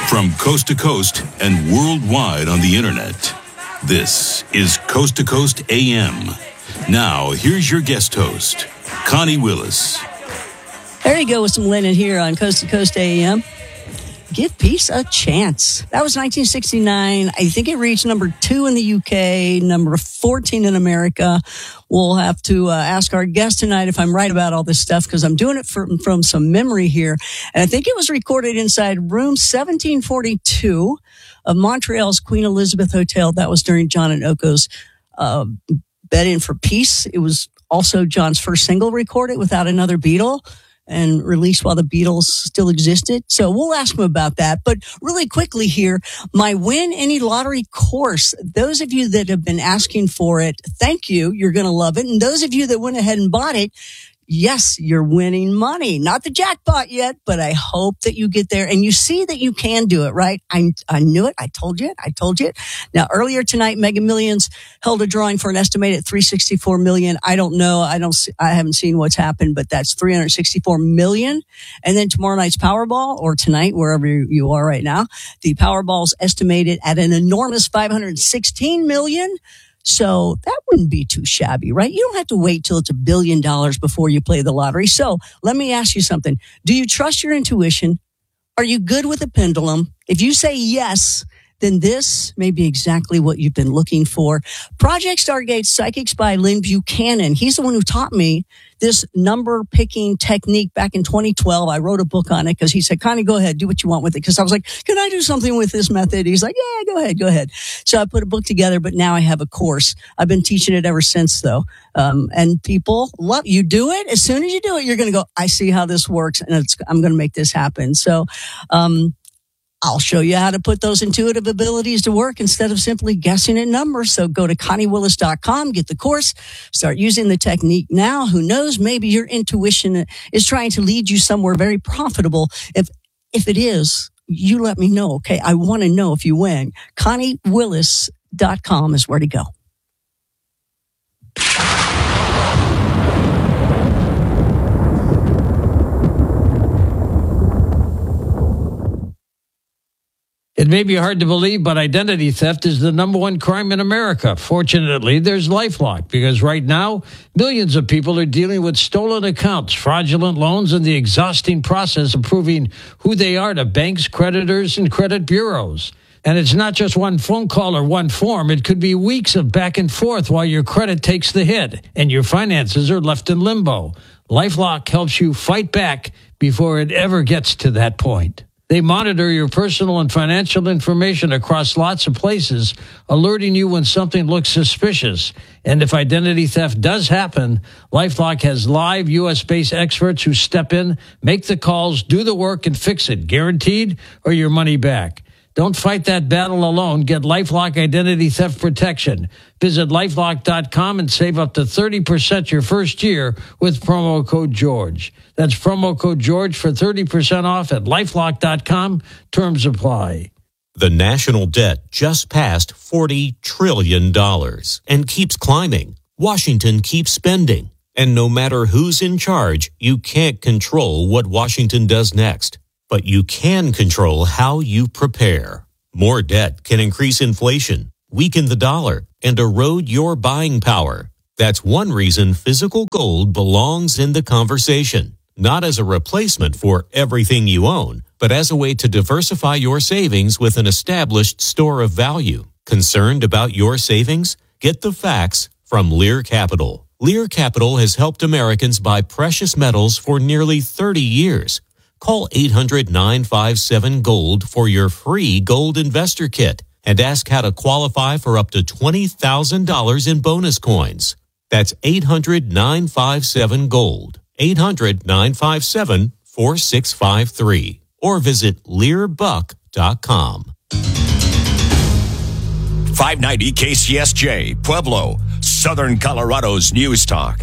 From coast to coast and worldwide on the internet, this is Coast to Coast AM. Now, here's your guest host, Connie Willis. There you go with some Lennon here on Coast to Coast AM. Give peace a chance. That was 1969. I think it reached number 2 in the UK, number 14 in America. We'll have to ask our guest tonight if I'm right about all this stuff, because I'm doing it from some memory here. And I think it was recorded inside room 1742 of Montreal's Queen Elizabeth Hotel. That was during John and Oko's Bed In for Peace. It was also John's first single recorded without another Beatle, and released while the Beatles still existed. So we'll ask him about that. But really quickly here, my Win Any Lottery course. Those of you that have been asking for it, thank you. You're going to love it. And those of you that went ahead and bought it, yes, you're winning money. Not the jackpot yet, but I hope that you get there and you see that you can do it, right? I knew it. I told you it. Now, earlier tonight, Mega Millions held a drawing for an estimated $364 million. I don't know. I haven't seen what's happened, but that's $364 million. And then tomorrow night's Powerball, or tonight, wherever you are right now, the Powerball's estimated at an enormous $516 million. So that wouldn't be too shabby, right? You don't have to wait till it's $1 billion before you play the lottery. So let me ask you something. Do you trust your intuition? Are you good with a pendulum? If you say yes, then this may be exactly what you've been looking for. Project Stargate Psychics by Lynn Buchanan. He's the one who taught me this number picking technique back in 2012. I wrote a book on it because he said, Connie, go ahead, do what you want with it. Because I was like, can I do something with this method? He's like, yeah, go ahead. So I put a book together, but now I have a course. I've been teaching it ever since, though. And people love you. Do it. As soon as you do it, you're going to go, I see how this works, and I'm going to make this happen. So, I'll show you how to put those intuitive abilities to work instead of simply guessing at numbers. So go to ConnieWillis.com, get the course, start using the technique now. Who knows? Maybe your intuition is trying to lead you somewhere very profitable. If it is, you let me know. Okay. I want to know if you win. ConnieWillis.com is where to go. It may be hard to believe, but identity theft is the number one crime in America. Fortunately, there's LifeLock, because right now, millions of people are dealing with stolen accounts, fraudulent loans, and the exhausting process of proving who they are to banks, creditors, and credit bureaus. And it's not just one phone call or one form. It could be weeks of back and forth while your credit takes the hit and your finances are left in limbo. LifeLock helps you fight back before it ever gets to that point. They monitor your personal and financial information across lots of places, alerting you when something looks suspicious. And if identity theft does happen, LifeLock has live U.S.-based experts who step in, make the calls, do the work, and fix it, guaranteed, or your money back. Don't fight that battle alone. Get LifeLock Identity Theft Protection. Visit LifeLock.com and save up to 30% your first year with promo code George. That's promo code George for 30% off at LifeLock.com. Terms apply. The national debt just passed $40 trillion and keeps climbing. Washington keeps spending. And no matter who's in charge, you can't control what Washington does next. But you can control how you prepare. More debt can increase inflation, weaken the dollar, and erode your buying power. That's one reason physical gold belongs in the conversation. Not as a replacement for everything you own, but as a way to diversify your savings with an established store of value. Concerned about your savings? Get the facts from Lear Capital. Lear Capital has helped Americans buy precious metals for nearly 30 years. Call 800-957-GOLD for your free gold investor kit and ask how to qualify for up to $20,000 in bonus coins. That's 800-957-GOLD. 800-957-4653. Or visit LearBuck.com. 590 KCSJ, Pueblo, Southern Colorado's News Talk.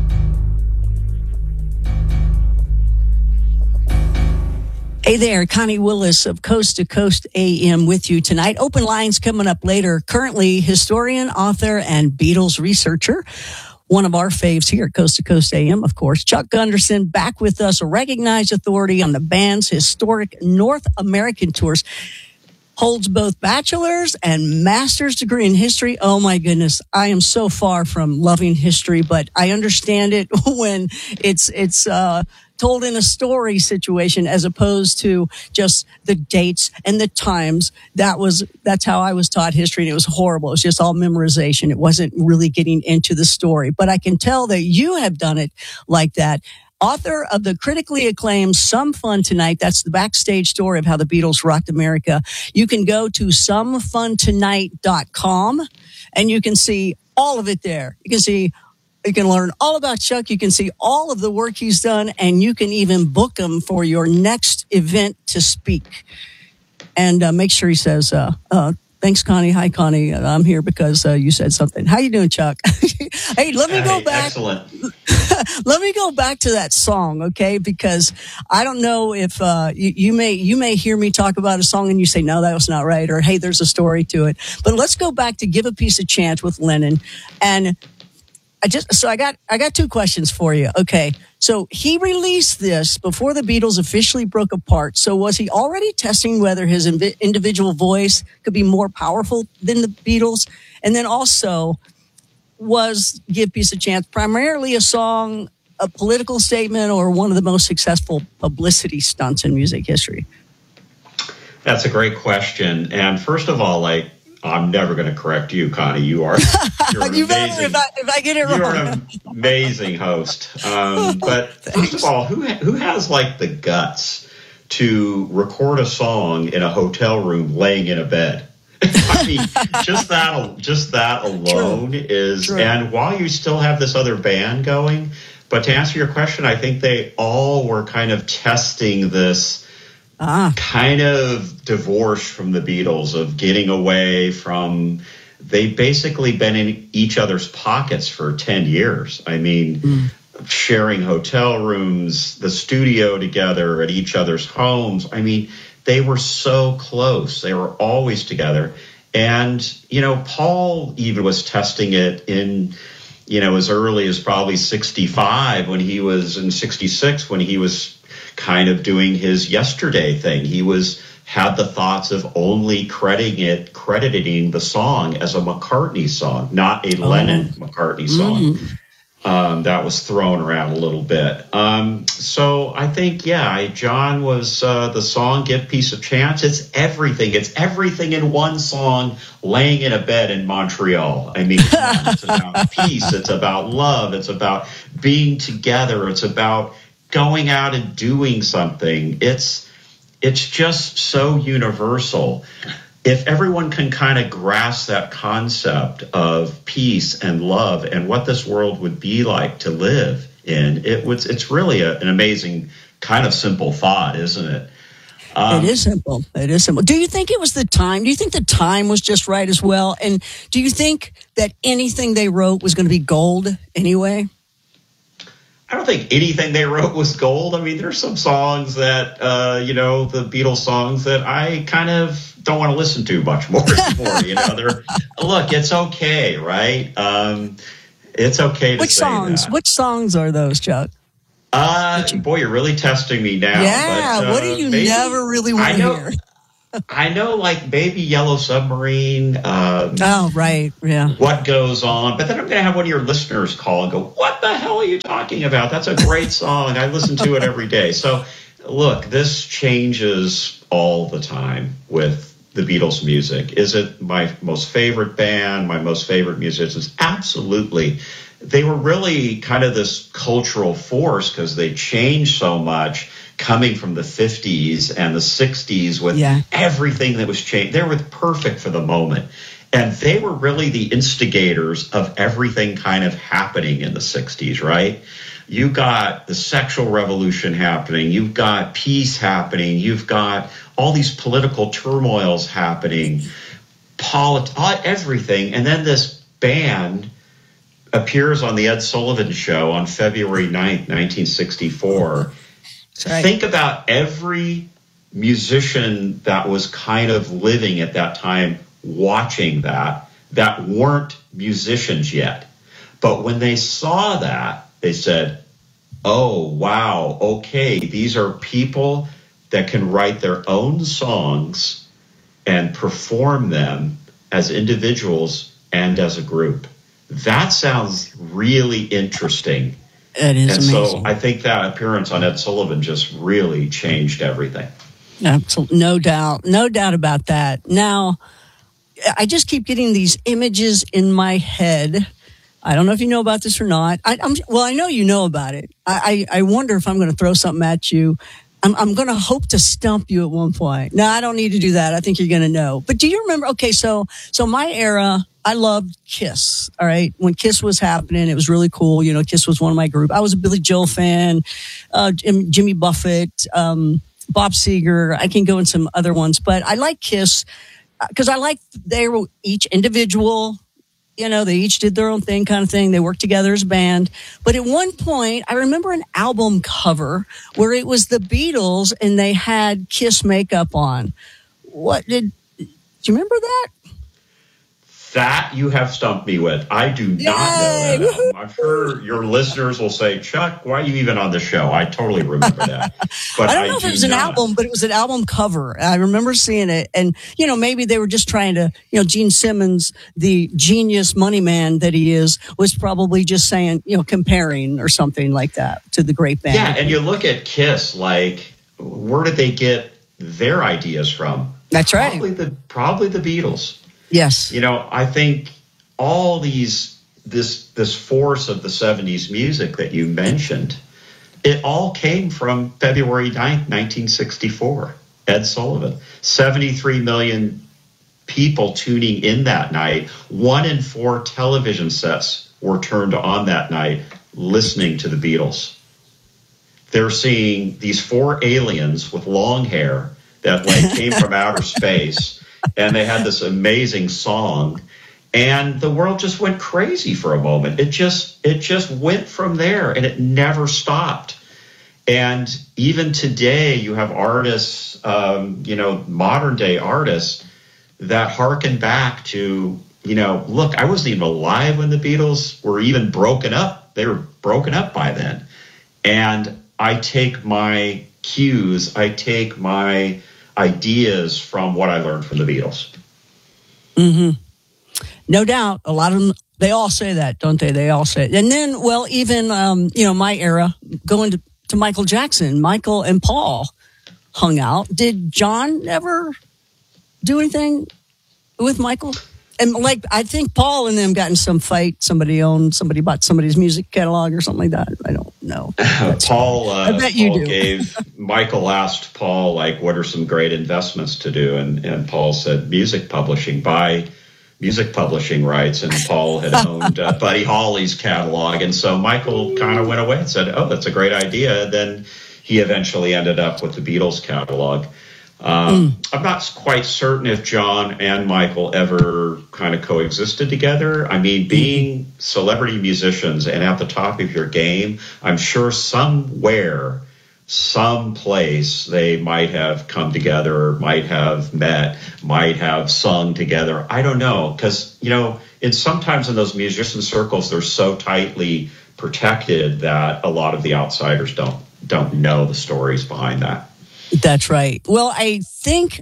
Hey there, Connie Willis of Coast to Coast AM with you tonight. Open lines coming up later. Currently, historian, author, and Beatles researcher One of our faves here at Coast to Coast AM, of course. Chuck Gunderson back with us, a recognized authority on the band's historic North American tours. Holds both bachelor's and master's degree in history. Oh my goodness. I am so far from loving history, but I understand it when it's told in a story situation as opposed to just the dates and the times. That's how I was taught history, and it was horrible. It was just all memorization. It wasn't really getting into the story, but I can tell that you have done it like that. Author of the critically acclaimed Some Fun Tonight. That's the backstage story of how the Beatles rocked America. You can go to somefuntonight.com and you can see all of it there. You can learn all about Chuck. You can see all of the work he's done, and you can even book him for your next event to speak. And make sure he says, thanks, Connie. Hi, Connie. I'm here because you said something. How you doing, Chuck? Hey, let me go back. Excellent. Let me go back to that song, okay? Because I don't know if you may hear me talk about a song and you say, no, that was not right, or hey, there's a story to it. But let's go back to Give a Piece of Chance with Lennon. And I got two questions for you. Okay. So he released this before the Beatles officially broke apart. So was he already testing whether his individual voice could be more powerful than the Beatles? And then also, was Give Peace a Chance primarily a song, a political statement, or one of the most successful publicity stunts in music history? That's a great question. And first of all, I'm never going to correct you, Connie. You're an you better if I get it wrong. You're an amazing host. But first of all, who has the guts to record a song in a hotel room laying in a bed? I mean, just that alone is, True. And while you still have this other band going, but to answer your question, I think they all were kind of testing this kind of divorce from the Beatles, of getting away from, they've basically been in each other's pockets for 10 years. I mean, sharing hotel rooms, the studio together at each other's homes. I mean, they were so close. They were always together. And, Paul even was testing it in, as early as probably 65 when he was in 66, when he was kind of doing his Yesterday thing. He had the thoughts of only crediting the song as a McCartney song, not a Lennon-McCartney song. That was thrown around a little bit. So I think, John was the song Give Peace a Chance. It's everything. It's everything in one song, laying in a bed in Montreal. I mean, it's about peace. It's about love. It's about being together. It's about going out and doing something. It's just so universal. If everyone can kind of grasp that concept of peace and love and what this world would be like to live in, it's really an amazing kind of simple thought, isn't it? It is simple. It is simple. Do you think it was the time? Do you think the time was just right as well? And do you think that anything they wrote was going to be gold anyway? I don't think anything they wrote was gold. I mean, there's some songs that, the Beatles songs that I kind of don't want to listen to much more anymore. Look, it's okay, right? It's okay to say that. Which songs are those, Chuck? Boy, you're really testing me now. Yeah, but, what do you never really want to hear? I know, Baby Yellow Submarine. Right, yeah. What Goes On. But then I'm going to have one of your listeners call and go, what the hell are you talking about? That's a great song. I listen to it every day. So, look, this changes all the time with the Beatles music. Is it my most favorite band, my most favorite musicians? Absolutely. They were really kind of this cultural force because they changed so much, coming from the 50s and the 60s with everything that was changed. They were perfect for the moment. And they were really the instigators of everything kind of happening in the 60s, right? You got the sexual revolution happening. You've got peace happening. You've got all these political turmoils happening, everything. And then this band appears on the Ed Sullivan Show on February 9th, 1964. Right. Think about every musician that was kind of living at that time watching that weren't musicians yet. But when they saw that, they said, oh, wow, okay, these are people that can write their own songs and perform them as individuals and as a group. That sounds really interesting. It is and amazing. So I think that appearance on Ed Sullivan just really changed everything. Absolutely. No doubt about that. Now, I just keep getting these images in my head. I don't know if you know about this or not. I know you know about it. I wonder if I'm going to throw something at you. I'm going to hope to stump you at one point. No, I don't need to do that. I think you're going to know. But do you remember? Okay, so my era, I loved Kiss. All right, when Kiss was happening, it was really cool. You know, Kiss was one of my group. I was a Billy Joel fan, Jimmy Buffett, Bob Seger. I can go in some other ones, but I like Kiss because they were each individual. You know, they each did their own thing kind of thing. They worked together as a band. But at one point, I remember an album cover where it was the Beatles and they had Kiss makeup on. Do you remember that? That you have stumped me with. I do not know that. I'm sure your listeners will say, Chuck, why are you even on the show? I totally remember that. But I don't know if it was an album, but it was an album cover. I remember seeing it. And, you know, maybe they were just trying to, you know, Gene Simmons, the genius money man that he is, was probably just saying, you know, comparing or something like that to the great band. Yeah, and you look at Kiss, like, where did they get their ideas from? That's right. Probably the Beatles. Yes. You know, I think all this force of the 70s music that you mentioned, it all came from February 9th, 1964. Ed Sullivan. 73 million people tuning in that night. 1 in 4 television sets were turned on that night listening to the Beatles. They're seeing these 4 aliens with long hair that came from outer space. And they had this amazing song, and the world just went crazy for a moment. It just went from there, and it never stopped. And even today, you have artists, modern day artists that harken back to, look, I wasn't even alive when the Beatles were even broken up. They were broken up by then. And I take my cues, I take my ideas from what I learned from the Beatles. Mm-hmm. No doubt. A lot of them, they all say that, don't they? They all say it. And then, well, even, my era, going to Michael Jackson, Michael and Paul hung out. Did John ever do anything with Michael? And I think Paul and them got in some fight. Somebody bought somebody's music catalog or something like that. I don't know. Paul, I bet you do. Michael asked Paul, what are some great investments to do? And Paul said, music publishing, buy music publishing rights. And Paul had owned Buddy Holly's catalog. And so Michael kind of went away and said, oh, that's a great idea. Then he eventually ended up with the Beatles catalog. I'm not quite certain if John and Michael ever kind of coexisted together. I mean, being celebrity musicians and at the top of your game, I'm sure somewhere, someplace, they might have come together, might have met, might have sung together. I don't know, because, sometimes in those musician circles, they're so tightly protected that a lot of the outsiders don't know the stories behind that. That's right. Well, I think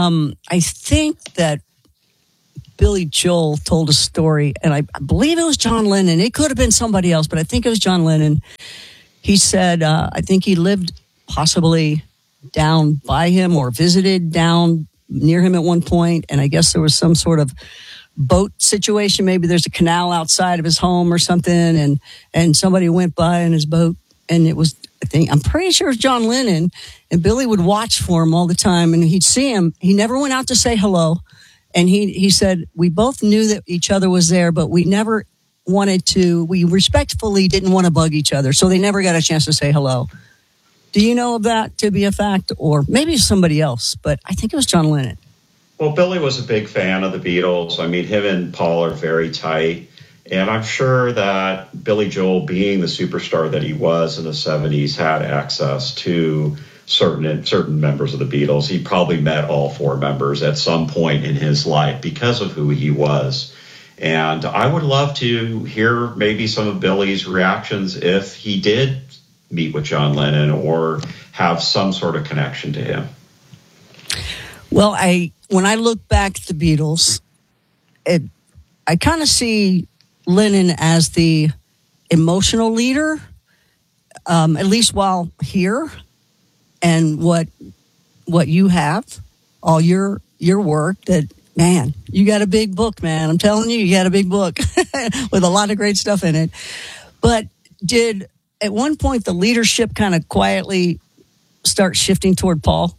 that Billy Joel told a story, and I believe it was John Lennon. It could have been somebody else, but I think it was John Lennon. He said, I think he lived possibly down by him or visited down near him at one point, and I guess there was some sort of boat situation. Maybe there's a canal outside of his home or something, and somebody went by in his boat, and it was, I'm pretty sure it was John Lennon, and Billy would watch for him all the time, and he'd see him. He never went out to say hello, and he said, we both knew that each other was there, but we never we respectfully didn't want to bug each other, so they never got a chance to say hello. Do you know of that to be a fact? Or maybe somebody else, but I think it was John Lennon. Well, Billy was a big fan of the Beatles. I mean, him and Paul are very tight. And I'm sure that Billy Joel, being the superstar that he was in the 70s, had access to certain members of the Beatles. He probably met all 4 members at some point in his life because of who he was. And I would love to hear maybe some of Billy's reactions if he did meet with John Lennon or have some sort of connection to him. Well, when I look back at the Beatles, I kind of see Lennon as the emotional leader, at least while here, and what you have, all your work. That, man, you got a big book, man. I'm telling you got a big book with a lot of great stuff in it. But did at one point the leadership kind of quietly start shifting toward Paul?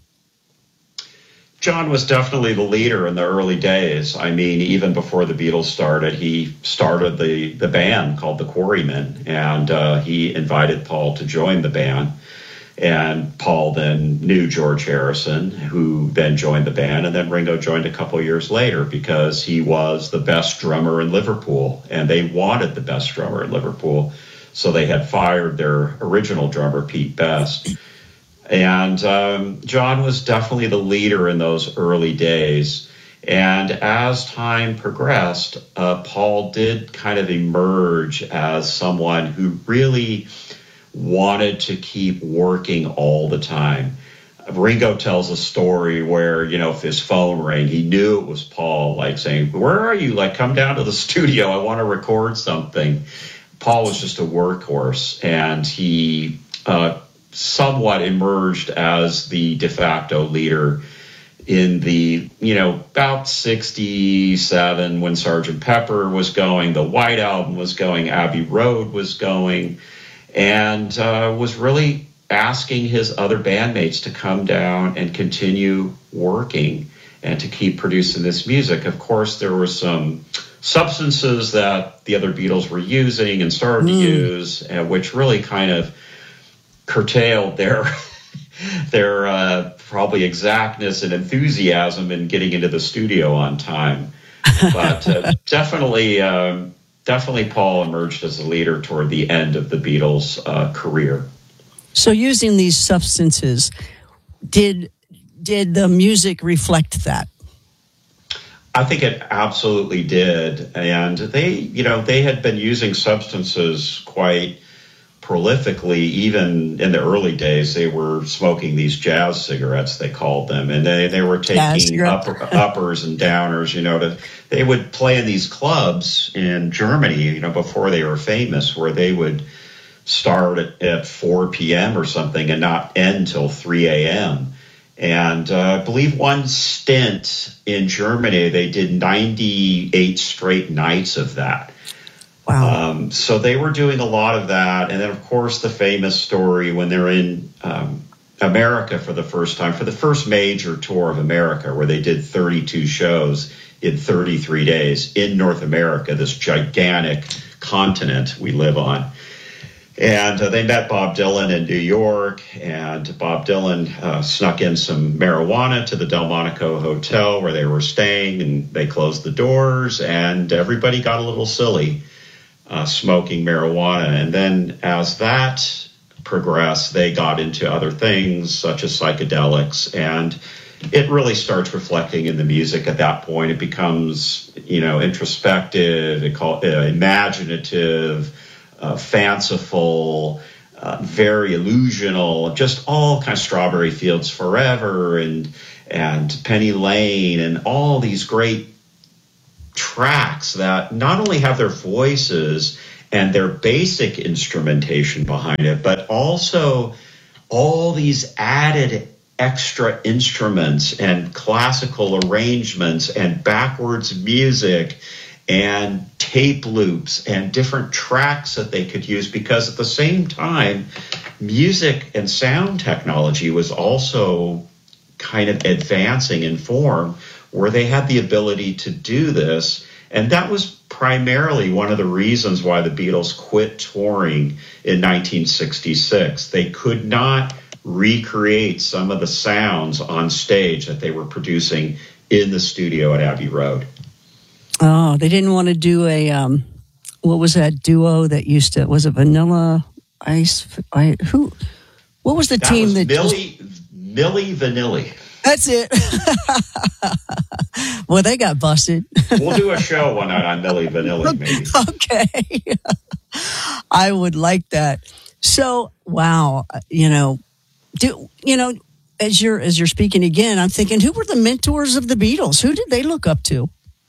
John was definitely the leader in the early days. I mean, even before the Beatles started, he started the band called the Quarrymen, and he invited Paul to join the band. And Paul then knew George Harrison, who then joined the band, and then Ringo joined a couple years later because he was the best drummer in Liverpool, and they wanted the best drummer in Liverpool. So they had fired their original drummer, Pete Best. And John was definitely the leader in those early days. And as time progressed, Paul did kind of emerge as someone who really wanted to keep working all the time. Ringo tells a story where, if his phone rang, he knew it was Paul, like saying, "Where are you? Like, come down to the studio. I want to record something." Paul was just a workhorse, and he somewhat emerged as the de facto leader in the, about 67 when Sgt. Pepper was going, the White Album was going, Abbey Road was going, and was really asking his other bandmates to come down and continue working and to keep producing this music. Of course, there were some substances that the other Beatles were using and started to use, which really kind of curtailed their probably exactness and enthusiasm in getting into the studio on time. But definitely Paul emerged as a leader toward the end of the Beatles' career. So using these substances, did the music reflect that? I think it absolutely did. And they had been using substances quite prolifically. Even in the early days, they were smoking these jazz cigarettes, they called them, and they were taking uppers and downers. They would play in these clubs in Germany, before they were famous, where they would start at 4 p.m. or something and not end till 3 a.m. And I believe one stint in Germany, they did 98 straight nights of that. Wow. So they were doing a lot of that. And then, of course, the famous story when they're in America for the first time, for the first major tour of America, where they did 32 shows in 33 days in North America, this gigantic continent we live on. And they met Bob Dylan in New York, and Bob Dylan snuck in some marijuana to the Delmonico Hotel where they were staying, and they closed the doors, and everybody got a little silly smoking marijuana. And then as that progressed, they got into other things such as psychedelics, and it really starts reflecting in the music at that point. It becomes, introspective, imaginative, fanciful, very illusional, just all kind of Strawberry Fields Forever and Penny Lane and all these great tracks that not only have their voices and their basic instrumentation behind it, but also all these added extra instruments and classical arrangements and backwards music and tape loops and different tracks that they could use, because at the same time, music and sound technology was also kind of advancing in form where they had the ability to do this. And that was primarily one of the reasons why the Beatles quit touring in 1966. They could not recreate some of the sounds on stage that they were producing in the studio at Abbey Road. Oh, they didn't want to do a, what was that duo that used to, was it Vanilla Ice? What was the team was that... Milli Vanilli. That's it. Well, they got busted. We'll do a show one night on Milli Vanilli, maybe. Okay. I would like that. So, wow, as you're speaking again, I'm thinking, who were the mentors of the Beatles? Who did they look up to?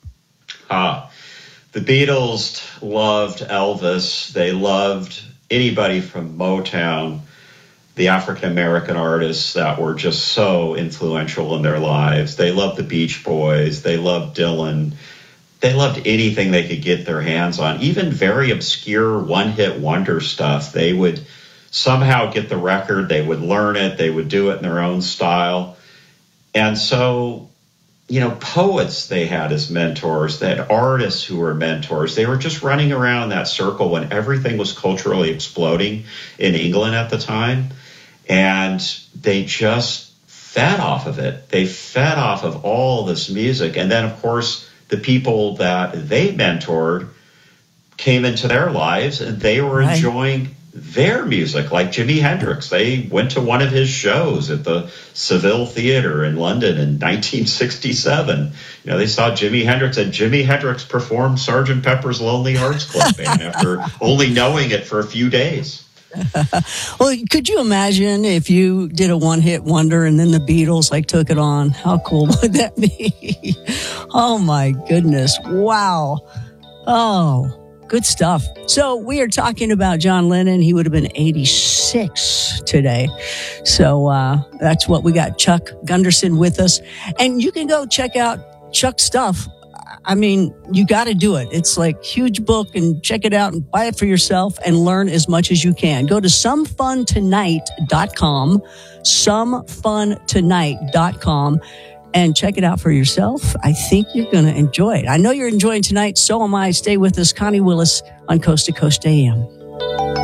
The Beatles loved Elvis. They loved anybody from Motown, the African-American artists that were just so influential in their lives. They loved the Beach Boys. They loved Dylan. They loved anything they could get their hands on, even very obscure one-hit wonder stuff. They would somehow get the record. They would learn it. They would do it in their own style. And so, poets they had as mentors, they had artists who were mentors. They were just running around that circle when everything was culturally exploding in England at the time. And they just fed off of it. They fed off of all this music. And then, of course, the people that they mentored came into their lives and they were enjoying their music, like Jimi Hendrix. They went to one of his shows at the Seville Theatre in London in 1967. They saw Jimi Hendrix, and Jimi Hendrix performed Sgt. Pepper's Lonely Hearts Club Band after only knowing it for a few days. Well, could you imagine if you did a one-hit wonder and then the Beatles took it on? How cool would that be? Oh my goodness. Wow. Oh, good stuff. So we are talking about John Lennon. He would have been 86 today. So that's what we got. Chuck Gunderson with us. And you can go check out Chuck's stuff. I mean, you got to do it. It's huge book, and check it out and buy it for yourself and learn as much as you can. Go to somefuntonight.com, somefuntonight.com, and check it out for yourself. I think you're going to enjoy it. I know you're enjoying tonight. So am I. Stay with us. Connie Willis on Coast to Coast AM.